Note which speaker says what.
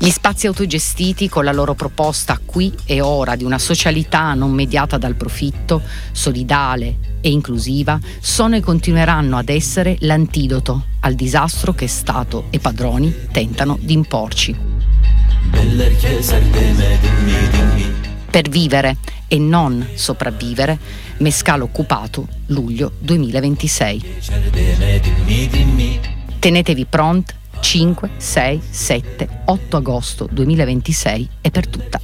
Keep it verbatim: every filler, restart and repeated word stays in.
Speaker 1: Gli spazi autogestiti, con la loro proposta qui e ora di una socialità non mediata dal profitto, solidale e inclusiva, sono e continueranno ad essere l'antidoto al disastro che Stato e padroni tentano di imporci. Per vivere e non sopravvivere, Mescale occupato, luglio duemilaventisei. Tenetevi pronti. cinque, sei, sette, otto agosto duemilaventisei è per tutta